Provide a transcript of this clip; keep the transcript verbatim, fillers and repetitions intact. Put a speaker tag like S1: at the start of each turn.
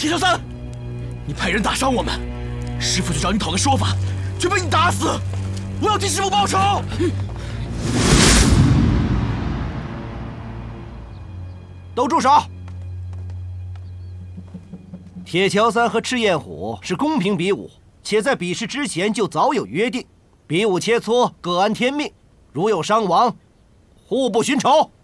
S1: 铁小三，你派人打伤我们，师傅去找你讨个说法，却被你打死，我要替师傅报仇！
S2: 都住手！铁桥三和赤焰虎是公平比武，且在比试之前就早有约定，比武切磋，各安天命，如有伤亡，互不寻仇。